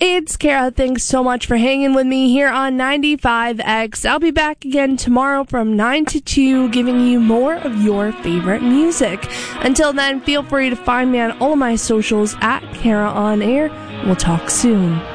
It's Kara. Thanks so much for hanging with me here on 95X. I'll be back again tomorrow from 9 to 2, giving you more of your favorite music. Until then, feel free to find me on all of my socials at Kara On Air. We'll talk soon.